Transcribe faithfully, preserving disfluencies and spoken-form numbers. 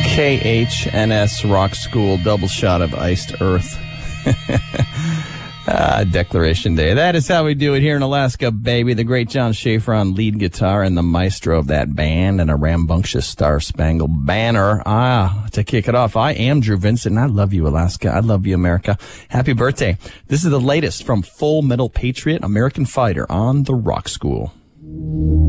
K H N S Rock School, double shot of Iced Earth. ah, Declaration Day. That is how we do it here in Alaska, baby. The great John Schaefer on lead guitar and the maestro of that band, and a rambunctious Star-Spangled Banner. Ah, to kick it off, I am Drew Vincent, and I love you, Alaska. I love you, America. Happy birthday. This is the latest from Full Metal Patriot, American Fighter on the Rock School.